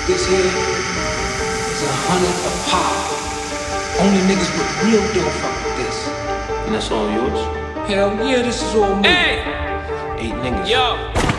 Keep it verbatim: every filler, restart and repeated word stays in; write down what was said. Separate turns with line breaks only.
This here is a hundred a pop. Only niggas with real dough fuck with this.
And that's all yours?
Hell yeah, this is all me.
Hey!
Eight niggas.
Yo!